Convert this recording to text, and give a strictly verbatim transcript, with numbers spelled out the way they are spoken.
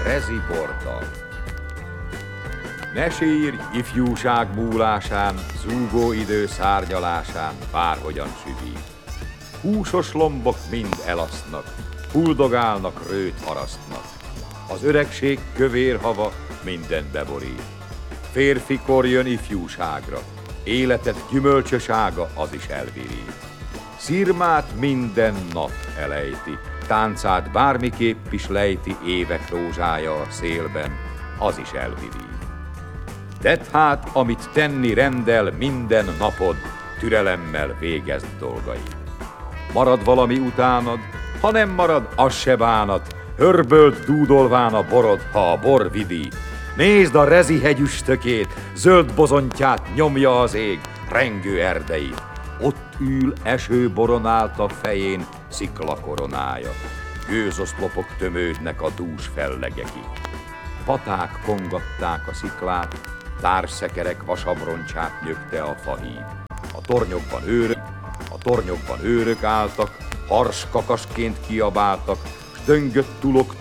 Rezi bordal. Ne sírj ifjúság múlásán, zúgó idő szárnyalásán, bárhogyan süvít. Húsos lombok mind elasztnak, huldogálnak, rőt harasztnak. Az öregség kövér hava mindent beborít. Férfikor jön ifjúságra, életed gyümölcsös ága az is elvirít. Szirmát minden nap elejti, táncát bármiképp is lejti évek rózsája a szélben, az is elvirít. Tedd hát, amit tenni rendel minden napod, türelemmel végezd dolgait. Marad valami utánad, ha nem marad, az se bánat, hörbölt dúdolván a borod, ha a bor vidít. Nézd a Rezi hegy üstökét, zöld bozontját nyomja az ég, rengő erdeit. Ott ül esőboron állt a fején szikla koronája. Gőzoszlopok tömődnek a dús fellegekig. Paták kongatták a sziklát, társszekerek vasabroncsát nyögte a fahíd. A tornyokban őrök, a tornyokban őrök álltak, hars kakasként kiabáltak, s döngött tulok